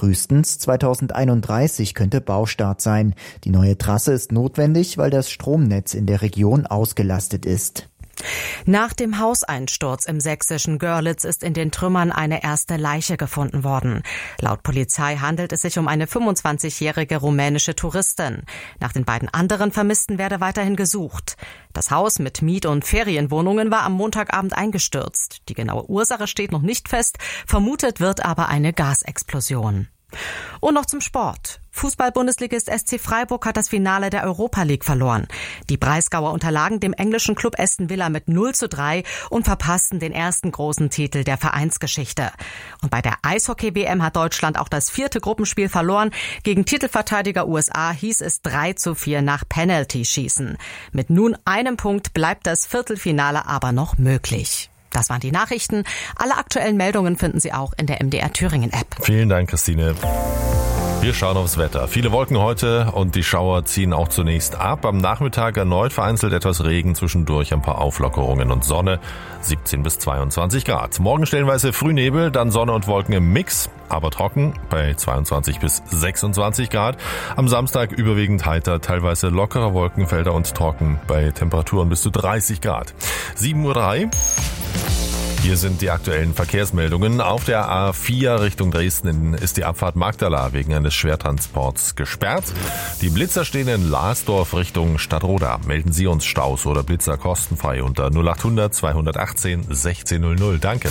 Frühestens 2031 könnte Baustart sein. Die neue Trasse ist notwendig, weil das Stromnetz in der Region ausgelastet ist. Nach dem Hauseinsturz im sächsischen Görlitz ist in den Trümmern eine erste Leiche gefunden worden. Laut Polizei handelt es sich um eine 25-jährige rumänische Touristin. Nach den beiden anderen Vermissten werde weiterhin gesucht. Das Haus mit Miet- und Ferienwohnungen war am Montagabend eingestürzt. Die genaue Ursache steht noch nicht fest, vermutet wird aber eine Gasexplosion. Und noch zum Sport. Fußball-Bundesligist SC Freiburg hat das Finale der Europa League verloren. Die Breisgauer unterlagen dem englischen Club Aston Villa mit 0:3 und verpassten den ersten großen Titel der Vereinsgeschichte. Und bei der Eishockey-WM hat Deutschland auch das 4. Gruppenspiel verloren. Gegen Titelverteidiger USA hieß es 3:4 nach Penalty-Schießen. Mit nun einem Punkt bleibt das Viertelfinale aber noch möglich. Das waren die Nachrichten. Alle aktuellen Meldungen finden Sie auch in der MDR Thüringen App. Vielen Dank, Christine. Wir schauen aufs Wetter. Viele Wolken heute und die Schauer ziehen auch zunächst ab. Am Nachmittag erneut vereinzelt etwas Regen, zwischendurch ein paar Auflockerungen und Sonne. 17 bis 22 Grad. Morgen stellenweise Frühnebel, dann Sonne und Wolken im Mix, aber trocken bei 22 bis 26 Grad. Am Samstag überwiegend heiter, teilweise lockerer Wolkenfelder und trocken bei Temperaturen bis zu 30 Grad. 7:03 Uhr. Hier sind die aktuellen Verkehrsmeldungen. Auf der A4 Richtung Dresden ist die Abfahrt Magdala wegen eines Schwertransports gesperrt. Die Blitzer stehen in Lasdorf Richtung Stadtroda. Melden Sie uns Staus oder Blitzer kostenfrei unter 0800 218 1600. Danke.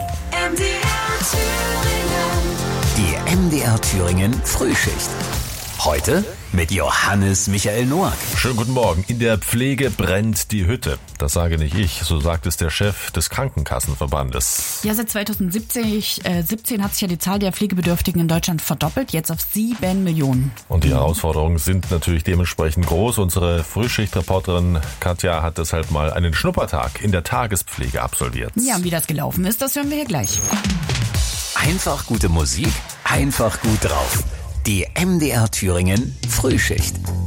Die MDR Thüringen Frühschicht. Heute mit Johannes Michael Noack. Schönen guten Morgen. In der Pflege brennt die Hütte. Das sage nicht ich, so sagt es der Chef des Krankenkassenverbandes. Ja, seit 2017 hat sich ja die Zahl der Pflegebedürftigen in Deutschland verdoppelt, jetzt auf 7 Millionen. Und die Herausforderungen sind natürlich dementsprechend groß. Unsere Frühschichtreporterin Katja hat deshalb mal einen Schnuppertag in der Tagespflege absolviert. Ja, und wie das gelaufen ist, das hören wir hier gleich. Einfach gute Musik, einfach gut drauf. Die MDR Thüringen Frühschicht.